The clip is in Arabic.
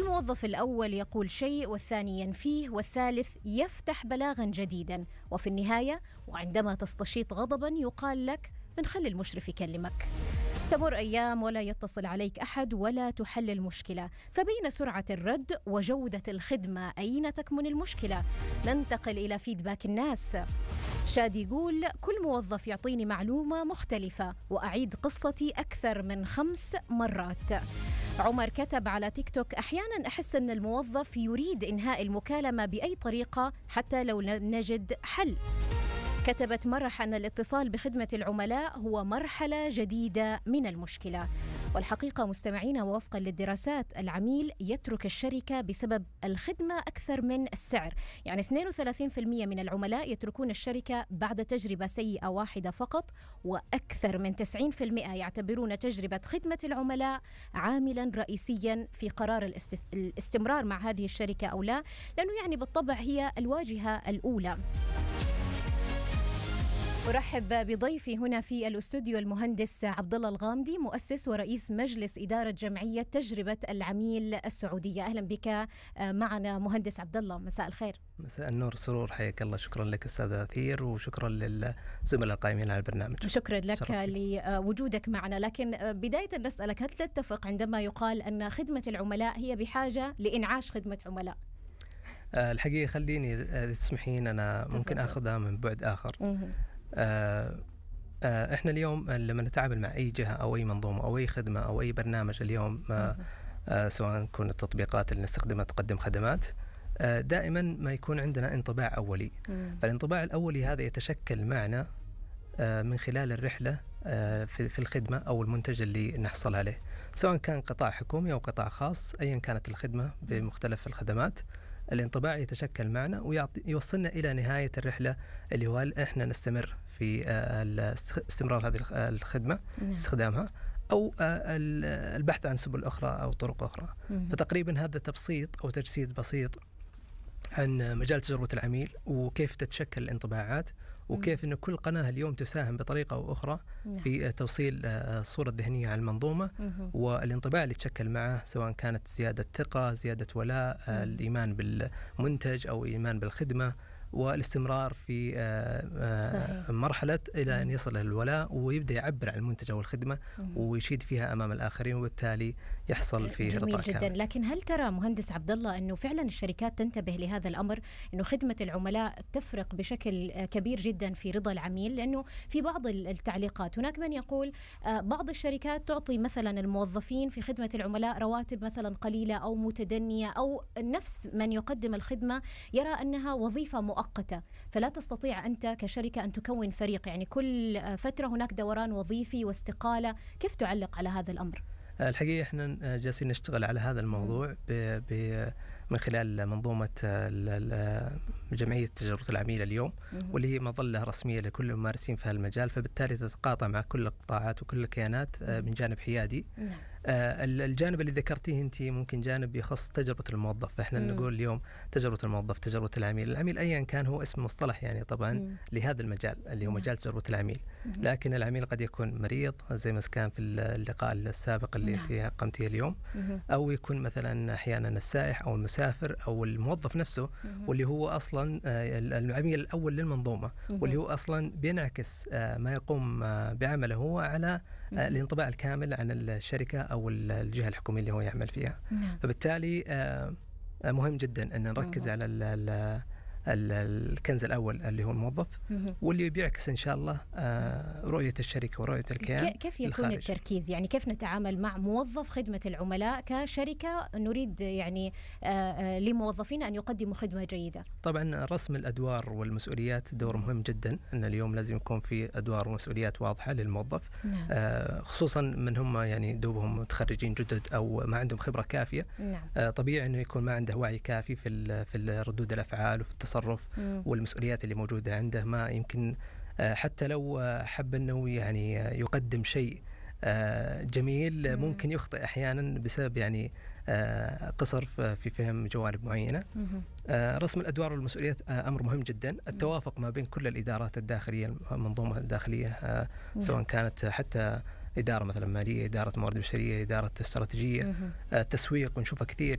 الموظف الأول يقول شيء والثاني ينفيه والثالث يفتح بلاغا جديدا، وفي النهاية وعندما تستشيط غضبا يقال لك بنخلي المشرف يكلمك. تمر أيام ولا يتصل عليك أحد ولا تحل المشكلة، فبين سرعة الرد وجودة الخدمة أين تكمن المشكلة؟ ننتقل إلى فيدباك الناس. شادي يقول كل موظف يعطيني معلومة مختلفة وأعيد قصتي أكثر من 5 مرات. عمر كتب على تيك توك أحيانا أحس أن الموظف يريد إنهاء المكالمة بأي طريقة حتى لو لم نجد حل. كتبت مرح أن الاتصال بخدمة العملاء هو مرحلة جديدة من المشكلة. والحقيقة مستمعين، ووفقا للدراسات العميل يترك الشركة بسبب الخدمة أكثر من السعر. يعني 32% من العملاء يتركون الشركة بعد تجربة سيئة واحدة فقط، وأكثر من 90% يعتبرون تجربة خدمة العملاء عاملا رئيسيا في قرار الاستمرار مع هذه الشركة أو لا، لأنه يعني بالطبع هي الواجهة الأولى. أرحب بضيفي هنا في الاستوديو المهندس عبد الله الغامدي، مؤسس ورئيس مجلس إدارة جمعية تجربة العميل السعودية. أهلا بك معنا مهندس عبد الله، مساء الخير. مساء النور، سرور، حياك الله. شكرا لك أستاذ أثير، وشكرا للزملاء القائمين على البرنامج. شكرا لك لوجودك معنا. لكن بداية نسألك، هل تتفق عندما يقال أن خدمة العملاء هي بحاجة لإنعاش خدمة عملاء؟ الحقيقة خليني تسمحين أنا ممكن أخذها من بعد آخر. احنا اليوم لما نتعامل مع اي جهه او اي منظومه او اي خدمه او اي برنامج اليوم، سواء كون التطبيقات اللي نستخدمها تقدم خدمات، دائما ما يكون عندنا انطباع اولي. فالانطباع الاولي هذا يتشكل معنا من خلال الرحله في الخدمه او المنتج اللي نحصل عليه، سواء كان قطاع حكومي او قطاع خاص، ايا كانت الخدمه بمختلف الخدمات. الانطباع يتشكل معنا ويوصلنا إلى نهاية الرحلة، اللي هو إحنا نستمر في استمرار هذه الخدمة، استخدامها، أو البحث عن سبل أخرى أو طرق أخرى. فتقريبا هذا تبسيط أو تجسيد بسيط عن مجال تجربة العميل، وكيف تتشكل الانطباعات، وكيف أن كل قناة اليوم تساهم بطريقة أو أخرى في توصيل الصورة الذهنية عن المنظومة، والانطباع اللي تشكل معه، سواء كانت زيادة ثقة، زيادة ولاء، الإيمان بالمنتج أو إيمان بالخدمة، والاستمرار في مرحلة إلى أن يصل الولاء ويبدأ يعبر عن المنتج أو الخدمة ويشيد فيها أمام الآخرين، وبالتالي يحصل فيه جميل جدا كامل. لكن هل ترى مهندس عبد الله أنه فعلا الشركات تنتبه لهذا الأمر، أنه خدمة العملاء تفرق بشكل كبير جدا في رضا العميل؟ لأنه في بعض التعليقات هناك من يقول بعض الشركات تعطي مثلا الموظفين في خدمة العملاء رواتب مثلا قليلة أو متدنية، أو نفس من يقدم الخدمة يرى أنها وظيفة مؤقتة، فلا تستطيع أنت كشركة أن تكون فريق، يعني كل فترة هناك دوران وظيفي واستقالة. كيف تعلق على هذا الأمر؟ الحقيقة احنا جالسين نشتغل على هذا الموضوع من خلال منظومة جمعية تجربة العميل اليوم، واللي هي مظلة رسمية لكل الممارسين في هذا المجال، فبالتالي تتقاطع مع كل القطاعات وكل الكيانات من جانب حيادي. الجانب اللي ذكرتيه أنت ممكن جانب يخص تجربة الموظف. احنا نقول اليوم تجربة الموظف، تجربة العميل أيا كان هو اسم مصطلح يعني طبعا لهذا المجال اللي هو مجال تجربة العميل. لكن العميل قد يكون مريض زي ما كان في اللقاء السابق اللي أنت قمتيه اليوم، أو يكون مثلا أحيانا السائح أو المسافر أو الموظف نفسه، واللي هو أصلا العميل الأول للمنظومة، واللي هو أصلا بينعكس ما يقوم بعمله هو على الانطباع الكامل عن الشركة أو الجهة الحكومية اللي هو يعمل فيها. فبالتالي مهم جدا أن نركز على الكنز الأول اللي هو الموظف، واللي بيعكس إن شاء الله رؤية الشركة ورؤية الكيان. كيف يكون التركيز؟ يعني كيف نتعامل مع موظف خدمة العملاء كشركة نريد يعني لموظفين أن يقدموا خدمة جيدة؟ طبعا رسم الأدوار والمسؤوليات دور مهم جدا، أن اليوم لازم يكون في أدوار ومسؤوليات واضحة للموظف. خصوصا من هم يعني دوبهم متخرجين جدد أو ما عندهم خبرة كافية. طبيعي أنه يكون ما عنده وعي كافي في ردود الأفعال وفي التصرف والمسؤوليات اللي موجودة عنده. ما يمكن حتى لو حب أنه يعني يقدم شيء جميل، ممكن يخطئ أحيانا بسبب يعني قصر في فهم جوانب معينة. رسم الأدوار والمسؤوليات أمر مهم جدا. التوافق ما بين كل الإدارات الداخلية، المنظومة الداخلية، سواء كانت حتى إدارة مثلا مالية، إدارة موارد بشرية، إدارة استراتيجية، تسويق، ونشوفها كثير